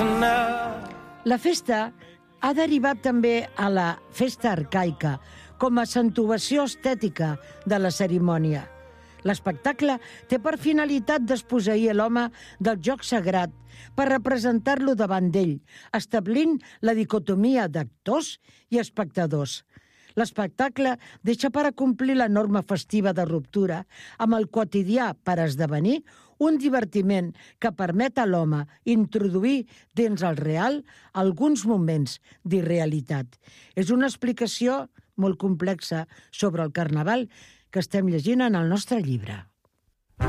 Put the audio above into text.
La festa ha derivat també a la festa arcaica com a accentuació estètica de la cerimònia. L'espectacle té per finalitat desposseir l'home del joc sagrat per representar-lo davant d'ell, establint la dicotomia d'actors i espectadors. L'espectacle deixa per acomplir la norma festiva de ruptura amb el quotidià per esdevenir un divertiment que permet a l'home introduir dins el real alguns moments d'irrealitat. És una explicació molt complexa sobre el Carnaval que estem llegint en el nostre llibre.